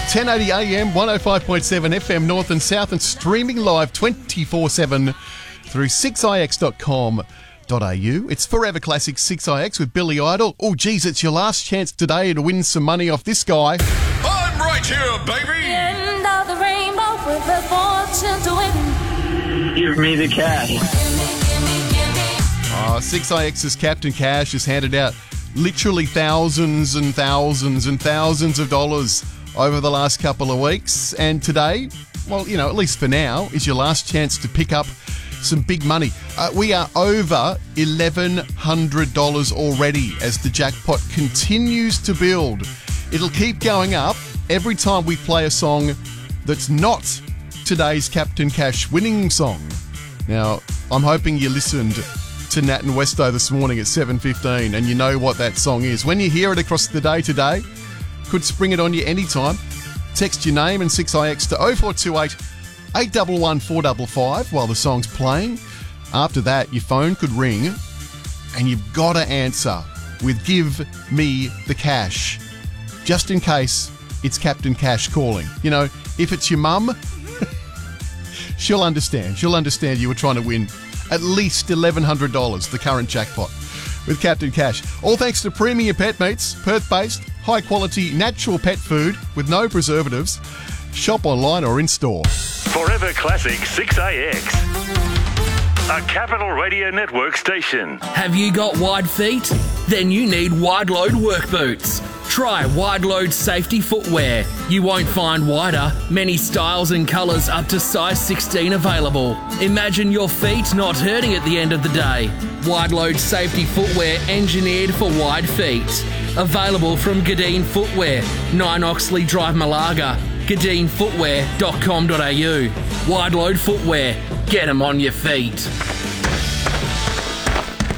1080 AM, 105.7 FM North and South, and streaming live 24/7 through 6ix.com.au. It's Forever Classic 6ix with Billy Idol. Oh, geez, it's your last chance today to win some money off this guy. I'm right here, baby! End of the rainbow with the fortune to win. Give me the cash. 6ix's Captain Cash has handed out literally thousands and thousands and thousands of dollars over the last couple of weeks. And today, well, you know, at least for now, is your last chance to pick up some big money. We are over $1,100 already as the jackpot continues to build. It'll keep going up every time we play a song that's not today's Captain Cash winning song. Now, I'm hoping you listened to Nat and Westo this morning at 7:15 and you know what that song is. When you hear it across the day today, could spring it on you anytime. Text your name and 6ix to 0428 811 455 while the song's playing. After that, your phone could ring and you've got to answer with "Give me the cash," just in case it's Captain Cash calling. You know, if it's your mum, she'll understand. She'll understand you were trying to win at least $1,100, the current jackpot, with Captain Cash. All thanks to Premier Pet Meats, Perth-based, high-quality, natural pet food with no preservatives. Shop online or in-store. Forever Classic 6AX. A Capital Radio Network station. Have you got wide feet? Then you need Wide Load work boots. Try Wide Load safety footwear. You won't find wider, many styles and colours up to size 16 available. Imagine your feet not hurting at the end of the day. Wide Load safety footwear engineered for wide feet. Available from Gadeen Footwear, 9 Oxley Drive, Malaga. GadeenFootwear.com.au. Wide Load Footwear. Get 'em on your feet.